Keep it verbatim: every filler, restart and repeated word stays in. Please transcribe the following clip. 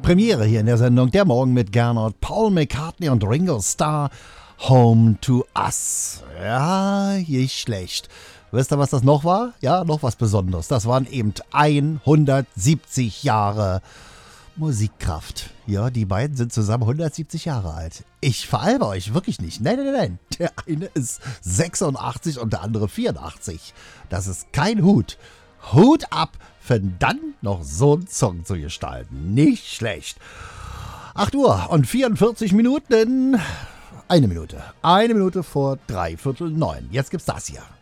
Premiere hier in der Sendung Der Morgen mit Gernot, Paul McCartney und Ringo Starr, Home to Us. Ja, nicht schlecht. Wisst ihr, was das noch war? Ja, noch was Besonderes. Das waren eben hundertsiebzig Jahre Musikkraft. Ja, die beiden sind zusammen hundertsiebzig Jahre alt. Ich veralber euch wirklich nicht. Nein, nein, nein. Der eine ist sechsundachtzig und der andere vierundachtzig. Das ist kein Hut. Hut ab, für dann noch so einen Song zu gestalten. Nicht schlecht. acht Uhr und vierundvierzig Minuten. Eine Minute. Eine Minute vor dreiviertel neun. Jetzt gibt's das hier.